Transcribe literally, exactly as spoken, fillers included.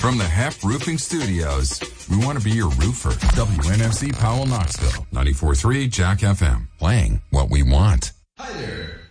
From the Hef Roofing Studios, we want to be your roofer. W N F C Powell, Knoxville. ninety-four point three Jack F M. Playing what we want. Hi there.